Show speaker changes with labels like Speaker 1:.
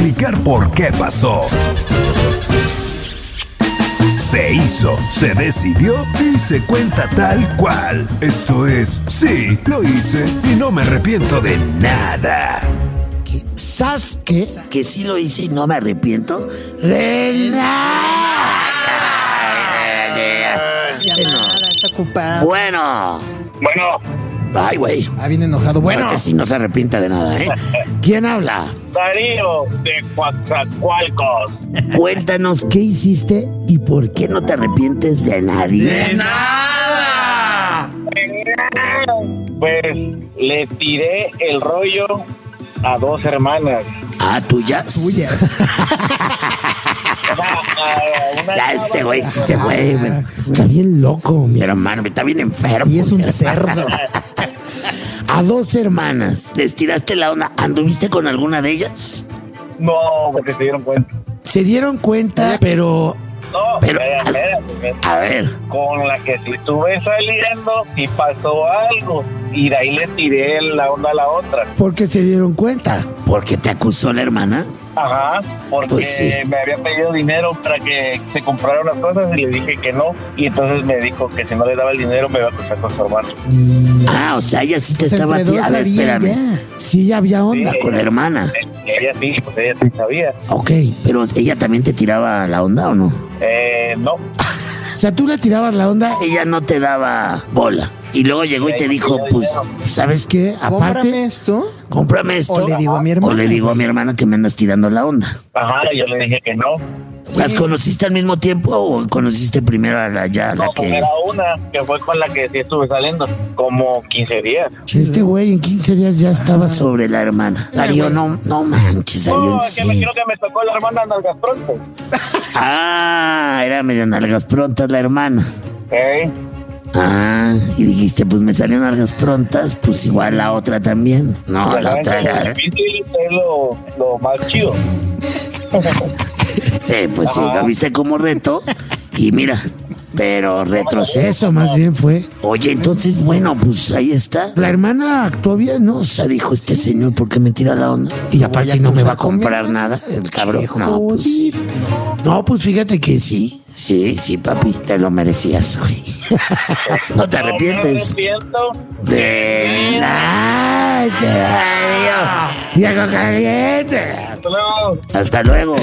Speaker 1: explicar por qué pasó. Se hizo, se decidió y se cuenta tal cual. Esto es, sí, lo hice y no me arrepiento de nada.
Speaker 2: ¿Sabes qué? Que sí lo hice y no me arrepiento de nada.
Speaker 3: Llamada, está ocupada.
Speaker 2: Bueno. Ay, güey.
Speaker 3: Viene enojado. Bueno.
Speaker 2: Este sí no se arrepiente de nada, ¿eh? ¿Quién habla?
Speaker 4: Darío de Coatzacoalcos.
Speaker 2: Cuéntanos qué hiciste y por qué no te arrepientes de nadie.
Speaker 3: ¡De nada!
Speaker 4: Pues le tiré el rollo a 2 hermanas.
Speaker 2: Ah, tuyas. Ya este güey se fue, güey. Está bien loco, mi hermano. Está bien enfermo.
Speaker 3: Y es un cerdo.
Speaker 2: A 2 hermanas. ¿Les tiraste la onda? ¿Anduviste con alguna de ellas?
Speaker 4: No, porque se dieron cuenta.
Speaker 2: Se dieron cuenta, pero...
Speaker 4: No,
Speaker 2: Pero,
Speaker 4: espérate.
Speaker 2: a ver.
Speaker 4: Con la que sí estuve saliendo y pasó algo. Y de ahí le tiré la onda a la otra.
Speaker 2: ¿Por qué se dieron cuenta? ¿Porque te acusó la hermana?
Speaker 4: Ajá, porque
Speaker 2: Pues sí.
Speaker 4: me había pedido dinero para que se comprara unas cosas y le dije que no. Y entonces me dijo que si no le daba el dinero me iba a acusar con su hermano.
Speaker 2: Ah, o sea, ella sí te
Speaker 3: Pues
Speaker 2: estaba...
Speaker 3: entre dos
Speaker 2: A ver,
Speaker 3: sabían
Speaker 2: espérame.
Speaker 3: ya.
Speaker 2: Sí había onda
Speaker 4: Sí.
Speaker 2: con la hermana.
Speaker 4: Ella sí, pues ella sí sabía.
Speaker 2: Ok, pero ¿ella también te tiraba la onda o no?
Speaker 4: No.
Speaker 2: O sea, tú le tirabas la onda, ella no te daba bola. Y luego llegó y te dijo, pues, ¿sabes qué?
Speaker 3: Cómprame esto.
Speaker 2: Cómprame esto.
Speaker 3: O le digo a mi hermana.
Speaker 2: O le digo a mi hermana que me andas tirando la onda.
Speaker 4: Ajá, yo le dije que no.
Speaker 2: ¿Las conociste al mismo tiempo o conociste primero a la
Speaker 4: No, porque
Speaker 2: que...
Speaker 4: era una que fue con la que sí estuve saliendo como 15 días.
Speaker 2: Este güey en 15 días ya estaba sobre la hermana. Darío, no manches, Darío.
Speaker 4: No, es que me creo que me tocó la hermana nalgas pronto.
Speaker 2: Ah, era medio nalgas prontas la hermana.
Speaker 4: ¿Eh?
Speaker 2: Ah, y dijiste, pues me salieron nalgas prontas, pues igual la otra también. No, la otra
Speaker 4: Lo
Speaker 2: era...
Speaker 4: difícil es lo más chido.
Speaker 2: Sí, pues sí,
Speaker 4: Ajá.
Speaker 2: lo viste como reto. Y mira, pero retroceso más bien fue. Oye, entonces, bueno, pues ahí está. La hermana actuó bien, ¿no? O sea, dijo este señor, ¿por qué me tira la onda? Y aparte no me va a comprar nada, el cabrón. No, pues sí. No, pues fíjate que sí. Sí, papi, te lo merecías, güey. No te arrepientes.
Speaker 4: No me arrepiento.
Speaker 2: De nada, viejo caliente.
Speaker 4: Hasta luego.
Speaker 2: Hasta luego.